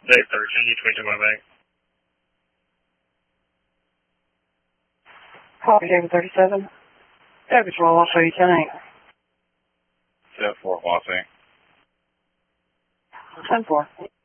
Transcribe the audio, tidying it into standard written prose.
Dave 13, you 22 my bank. Copy, David 37. David Roll, I'll show you 10-8. Set 4, Los 10-4.